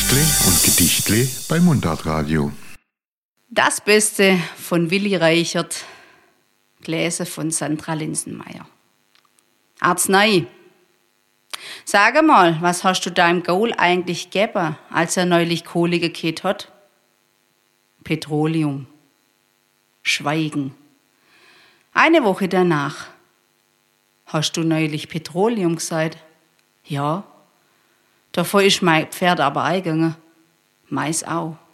Textle und Gedichtle bei Mundartradio. Das Beste von Willi Reichert, gelesen von Sandra Linsenmeier. Arznei. Sag mal, was hast du deinem Gaul eigentlich gegeben, als er neulich Kohle gekehrt hat? Petroleum. Schweigen. Eine Woche danach. Hast du neulich Petroleum gesagt? Ja. Davor ist mein Pferd aber eingegangen. Mais auch.